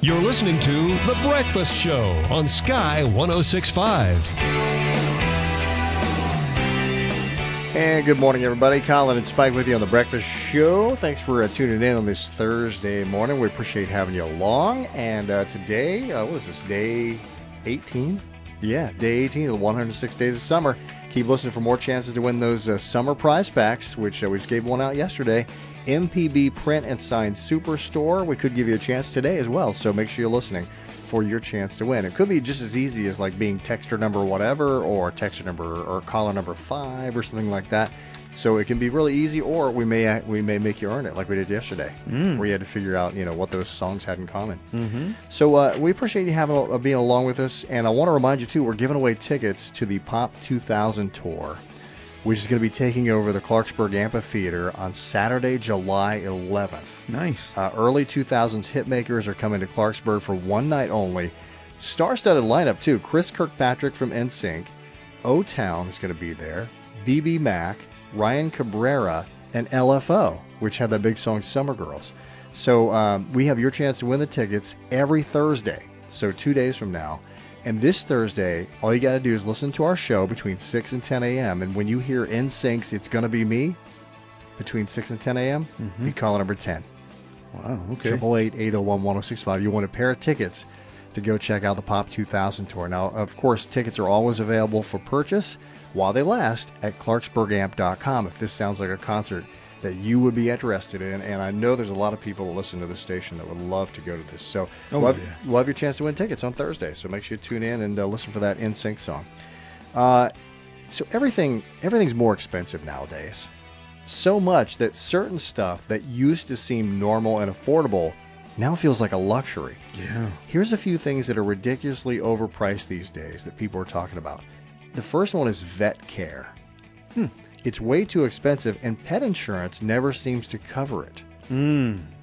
You're listening to The Breakfast Show on Sky 106.5. And good morning, everybody. Colin and Spike with you on The Breakfast Show. Thanks for tuning in on this Thursday morning. We appreciate having you along. And today, what is this, day 18? Yeah, day 18 of the 106 Days of Summer. Keep listening for more chances to win those summer prize packs, which we just gave one out yesterday. MPB Print and Sign Superstore. We could give you a chance today as well, so make sure you're listening for your chance to win. It could be just as easy as like being texter number whatever, or texter number or caller number 5 or something like that. So it can be really easy, or we may make you earn it like we did yesterday, where you had to figure out what those songs had in common. So we appreciate you being along with us, and I want to remind you too, we're giving away tickets to the Pop 2000 tour, which is going to be taking over the Clarksburg Amphitheater on Saturday, July 11th. Nice. Early 2000s hitmakers are coming to Clarksburg for one night only. Star-studded lineup, too. Chris Kirkpatrick from NSYNC. O-Town is going to be there. BB Mac, Ryan Cabrera, and LFO, which had that big song Summer Girls. So we have your chance to win the tickets every Thursday, so 2 days from now. And this Thursday, all you got to do is listen to our show between 6 and 10 a.m. And when you hear NSYNC's It's Gonna Be Me, between 6 and 10 a.m., be caller number 10. Wow, okay. 888-801-1065. You want a pair of tickets to go check out the Pop 2000 tour. Now, of course, tickets are always available for purchase while they last at clarksburgamp.com if this sounds like a concert that you would be interested in. And I know there's a lot of people that listen to this station that would love to go to this. So we'll have your chance to win tickets on Thursday. So make sure you tune in and listen for that NSYNC song. So everything's more expensive nowadays. So much that certain stuff that used to seem normal and affordable now feels like a luxury. Yeah. Here's a few things that are ridiculously overpriced these days that people are talking about. The first one is vet care. It's way too expensive, and pet insurance never seems to cover it.